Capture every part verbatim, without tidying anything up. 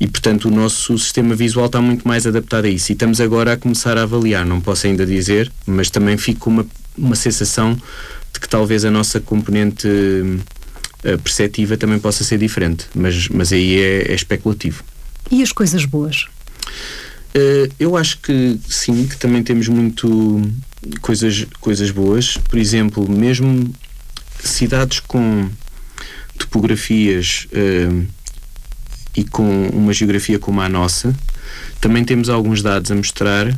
e portanto o nosso sistema visual está muito mais adaptado a isso, e estamos agora a começar a avaliar, não posso ainda dizer, mas também fico com uma, uma sensação de que talvez a nossa componente uh, perceptiva também possa ser diferente, mas, mas aí é, é especulativo. E as coisas boas? Uh, eu acho que sim, que também temos muito coisas, coisas boas. Por exemplo, mesmo cidades com topografias uh, e com uma geografia como a nossa, também temos alguns dados a mostrar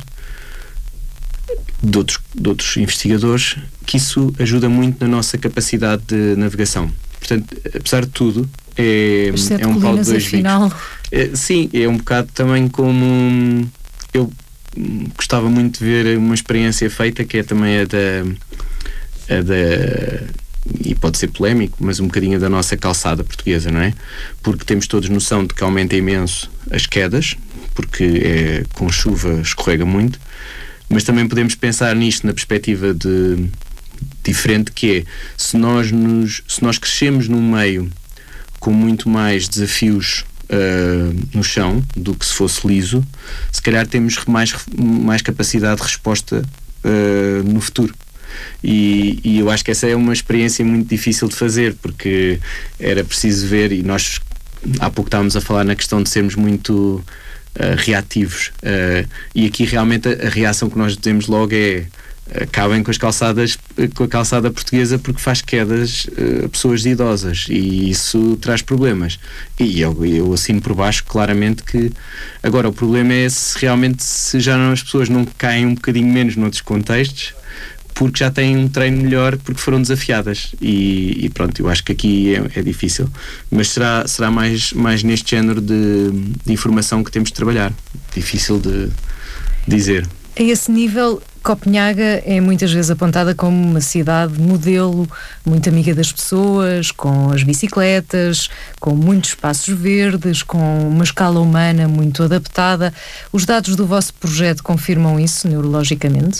de outros, de outros investigadores que isso ajuda muito na nossa capacidade de navegação. Portanto, apesar de tudo, é, é um pau de dois bicos. É, sim, é um bocado também como eu gostava muito de ver uma experiência feita, que é também a da, a da, e pode ser polémico, mas um bocadinho da nossa calçada portuguesa, não é? Porque temos todos noção de que aumenta imenso as quedas, porque é, com chuva escorrega muito, mas também podemos pensar nisto na perspectiva de diferente, que é, se nós, nos, se nós crescemos num meio com muito mais desafios uh, no chão do que se fosse liso, se calhar temos mais, mais capacidade de resposta uh, no futuro. E, e eu acho que essa é uma experiência muito difícil de fazer, porque era preciso ver, e nós há pouco estávamos a falar na questão de sermos muito uh, reativos, uh, e aqui realmente a, a reação que nós dizemos logo é: acabem com as calçadas, com a calçada portuguesa, porque faz quedas a uh, pessoas idosas, e isso traz problemas. E eu, eu assino por baixo claramente que agora o problema é se realmente se já não, as pessoas não caem um bocadinho menos noutros contextos, porque já têm um treino melhor, porque foram desafiadas, e, e pronto, eu acho que aqui é, é difícil, mas será, será mais, mais neste género de, de informação que temos de trabalhar. Difícil de dizer. A esse nível, Copenhaga é muitas vezes apontada como uma cidade modelo, muito amiga das pessoas, com as bicicletas, com muitos espaços verdes, com uma escala humana muito adaptada. Os dados do vosso projeto confirmam isso neurologicamente?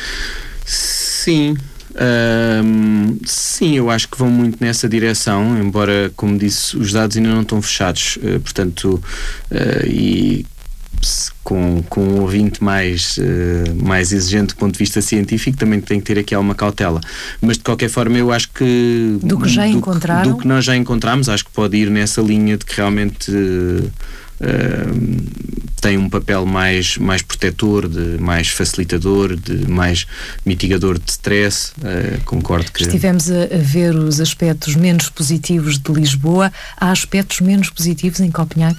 Sim, um, sim, eu acho que vão muito nessa direção, embora, como disse, os dados ainda não estão fechados, uh, portanto, uh, e com, com um ouvinte mais, uh, mais exigente do ponto de vista científico, também tem que ter aqui alguma cautela. Mas, de qualquer forma, eu acho que... Do que já do, encontraram? Do que nós já encontramos, acho que pode ir nessa linha de que realmente... Uh, Uh, tem um papel mais, mais protetor, de, mais facilitador, de mais mitigador de stress. Uh, concordo que... Estivemos a, a ver os aspectos menos positivos de Lisboa. Há aspectos menos positivos em Copenhaga?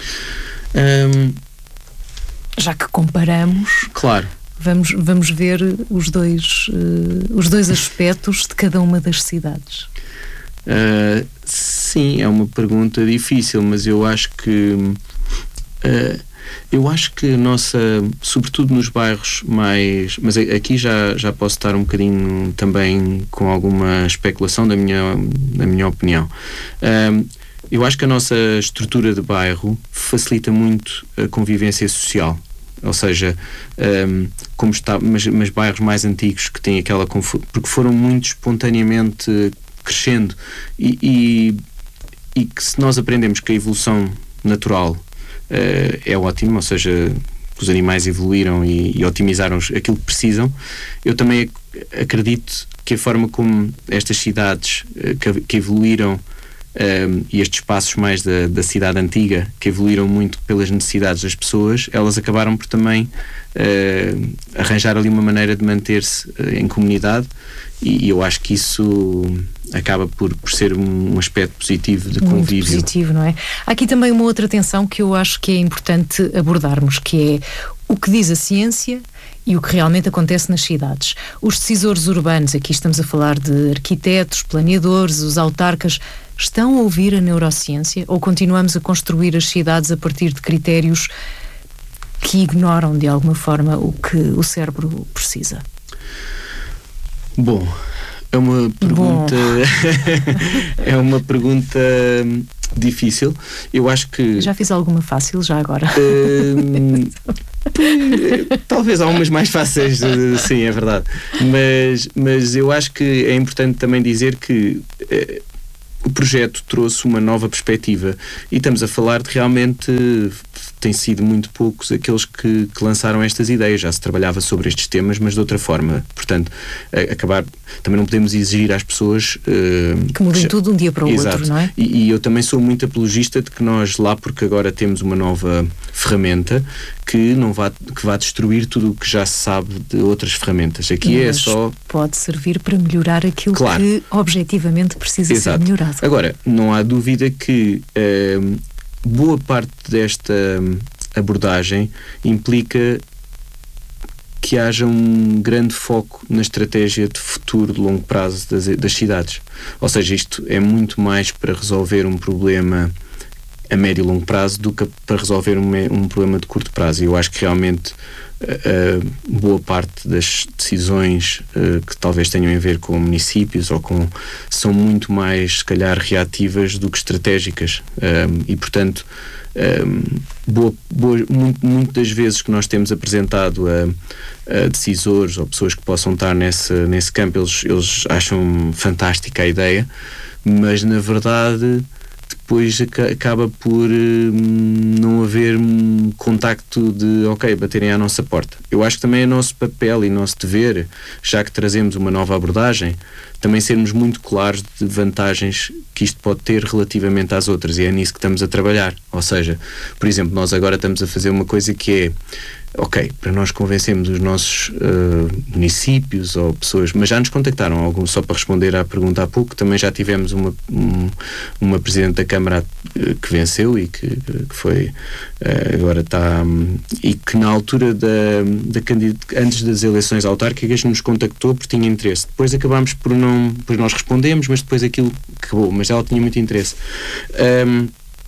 Um... Já que comparamos... Claro. Vamos, vamos ver os dois, uh, os dois aspectos de cada uma das cidades. Uh, sim, é uma pergunta difícil, mas eu acho que uh, eu acho que a nossa, sobretudo nos bairros mais, mas aqui já, já posso estar um bocadinho também com alguma especulação da minha, da minha opinião. Uh, eu acho que a nossa estrutura de bairro facilita muito a convivência social. Ou seja, um, como está, mas, mas bairros mais antigos que têm aquela confusão, porque foram muito espontaneamente crescendo, e, e, e que se nós aprendemos que a evolução natural uh, é ótima, ou seja, que os animais evoluíram e, e otimizaram aquilo que precisam, eu também ac- acredito que a forma como estas cidades uh, que, que evoluíram um, e estes espaços mais da, da cidade antiga, que evoluíram muito pelas necessidades das pessoas, elas acabaram por também uh, arranjar ali uma maneira de manter-se uh, em comunidade, e, e eu acho que isso acaba por, por ser um, um aspecto positivo de convívio. Muito positivo, não é? Há aqui também uma outra tensão que eu acho que é importante abordarmos, que é o que diz a ciência e o que realmente acontece nas cidades. Os decisores urbanos, aqui estamos a falar de arquitetos, planeadores, os autarcas, estão a ouvir a neurociência, ou continuamos a construir as cidades a partir de critérios que ignoram de alguma forma o que o cérebro precisa? Bom, é uma pergunta é uma pergunta difícil. Eu acho que... Já fiz alguma fácil, já agora? Uh, talvez há umas mais fáceis, sim, é verdade. Mas, mas eu acho que é importante também dizer que uh, o projeto trouxe uma nova perspectiva e estamos a falar de realmente, tem sido muito poucos aqueles que, que lançaram estas ideias. Já se trabalhava sobre estes temas, mas de outra forma. Portanto, a, acabar, também não podemos exigir às pessoas uh, que mudem tudo de um dia para o exato. outro, não é? E, e eu também sou muito apologista de que nós lá, porque agora temos uma nova ferramenta que não vá, que vá destruir tudo o que já se sabe de outras ferramentas. Aqui mas é só... pode servir para melhorar aquilo claro. que objetivamente precisa exato. ser melhorado. Agora, não há dúvida que uh, boa parte desta abordagem implica que haja um grande foco na estratégia de futuro de longo prazo das, das cidades. Ou seja, isto é muito mais para resolver um problema a médio e longo prazo do que para resolver um, um problema de curto prazo. E eu acho que realmente uh, boa parte das decisões uh, que talvez tenham a ver com municípios ou com, são muito mais, se calhar, reativas do que estratégicas. Um, e, portanto, um, boa, boa, muito, muito das vezes que nós temos apresentado a, a decisores ou pessoas que possam estar nesse, nesse campo, eles, eles acham fantástica a ideia, mas, na verdade, depois acaba por hum, não haver um contacto de, ok, baterem à nossa porta. Eu acho que também é nosso papel e nosso dever, já que trazemos uma nova abordagem, também sermos muito claros de vantagens que isto pode ter relativamente às outras, e é nisso que estamos a trabalhar. Ou seja, por exemplo, nós agora estamos a fazer uma coisa que é, ok, para nós convencermos os nossos uh, municípios ou pessoas, mas já nos contactaram alguns, só para responder à pergunta há pouco, também já tivemos uma, um, uma Presidente da Câmara uh, que venceu e que, que foi, uh, agora está, um, e que na altura da, da candid- antes das eleições autárquicas nos contactou porque tinha interesse. Depois acabámos por não, depois nós respondemos, mas depois aquilo acabou, mas ela tinha muito interesse. Um,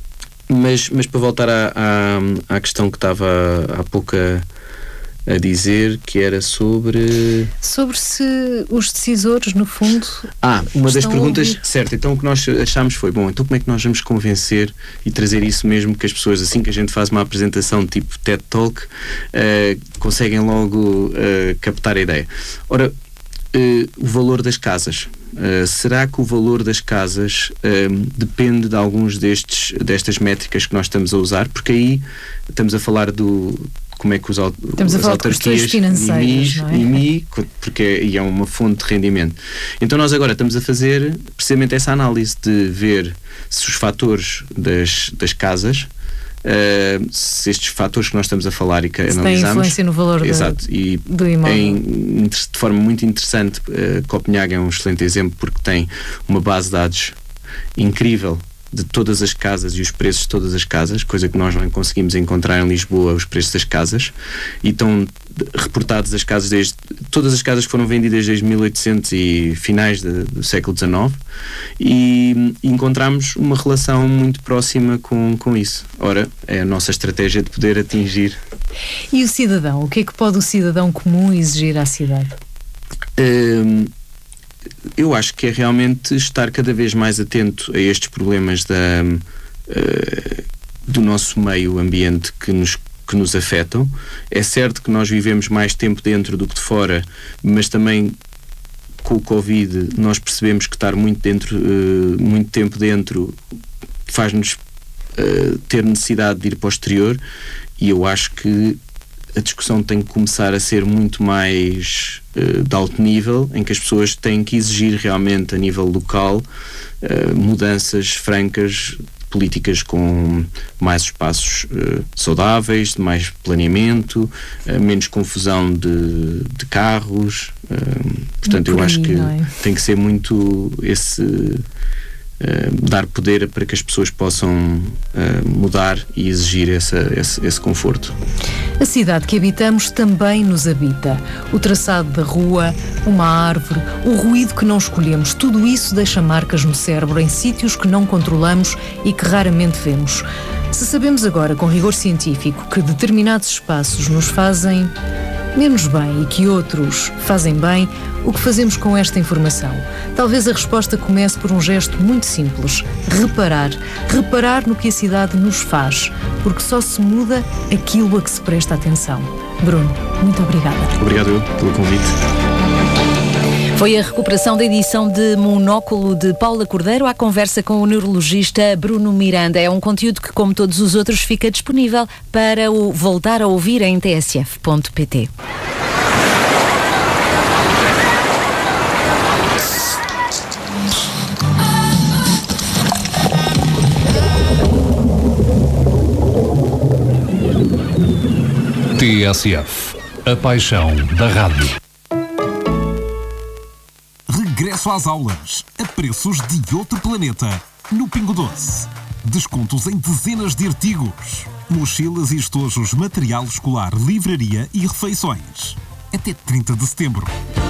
Mas, mas para voltar à, à, à questão que estava há pouco a, a dizer, que era sobre... Sobre se os decisores, no fundo... Ah, uma das perguntas, ouvir. certo, então o que nós achámos foi, bom, então como é que nós vamos convencer e trazer isso mesmo que as pessoas, assim que a gente faz uma apresentação tipo TED Talk, uh, conseguem logo uh, captar a ideia. Ora, uh, o valor das casas. Uh, será que o valor das casas uh, depende de alguns destes, destas métricas que nós estamos a usar? Porque aí estamos a falar do como é que os, estamos as a falar autarquias de financeiras, não é? I M I, porque é, e é uma fonte de rendimento. Então nós agora estamos a fazer precisamente essa análise de ver se os fatores das, das casas, Uh, se estes fatores que nós estamos a falar e que se analisamos, tem influência no valor exato, do, e do imóvel. Em, de forma muito interessante, uh, Copenhague é um excelente exemplo porque tem uma base de dados incrível de todas as casas e os preços de todas as casas, coisa que nós não conseguimos encontrar em Lisboa, os preços das casas, e estão reportados as casas desde, todas as casas que foram vendidas desde mil e oitocentos e finais de, do século dezenove, e, e encontramos uma relação muito próxima com, com isso. Ora, é a nossa estratégia de poder atingir. E o cidadão? O que é que pode o cidadão comum exigir à cidade? Um, eu acho que é realmente estar cada vez mais atento a estes problemas da, uh, do nosso meio ambiente que nos, que nos afetam. É certo que nós vivemos mais tempo dentro do que de fora, mas também com o Covid nós percebemos que estar muito, dentro, uh, muito tempo dentro faz-nos uh, ter necessidade de ir para o exterior, e eu acho que a discussão tem que começar a ser muito mais uh, de alto nível, em que as pessoas têm que exigir realmente a nível local uh, mudanças francas, políticas com mais espaços uh, saudáveis, de mais planeamento, uh, menos confusão de, de carros. Uh, portanto, eu acho que tem que ser muito esse... Uh, dar poder para que as pessoas possam uh, mudar e exigir essa, esse, esse conforto. A cidade que habitamos também nos habita. O traçado da rua, uma árvore, o ruído que não escolhemos, tudo isso deixa marcas no cérebro em sítios que não controlamos e que raramente vemos. Se sabemos agora, com rigor científico, que determinados espaços nos fazem menos bem e que outros fazem bem, o que fazemos com esta informação? Talvez a resposta comece por um gesto muito simples: reparar. Reparar no que a cidade nos faz, porque só se muda aquilo a que se presta atenção. Bruno, muito obrigada. Obrigado eu pelo convite. Foi a recuperação da edição de Monóculo de Paula Cordeiro à conversa com o neurologista Bruno Miranda. É um conteúdo que, como todos os outros, fica disponível para o voltar a ouvir em t s f ponto p t. T S F, a paixão da rádio. Regresso às aulas, a preços de outro planeta, no Pingo Doce. Descontos em dezenas de artigos. Mochilas e estojos, material escolar, livraria e refeições. Até trinta de setembro.